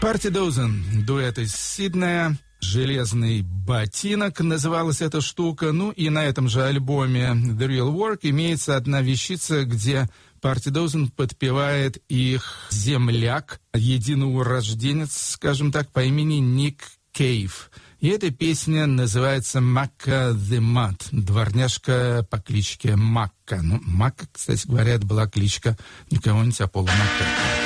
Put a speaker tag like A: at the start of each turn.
A: Party Dozen, дуэт из Сиднея. «Железный ботинок» называлась эта штука. Ну и на этом же альбоме «The Real Work» имеется одна вещица, где Party Dozen подпевает их земляк, единоурожденец, скажем так, по имени Ник Кейв. И эта песня называется «Макка the Mud», дворняжка по кличке Макка. Ну, Макка, кстати говоря, это была кличка никого-нибудь, а Пола Маккартни.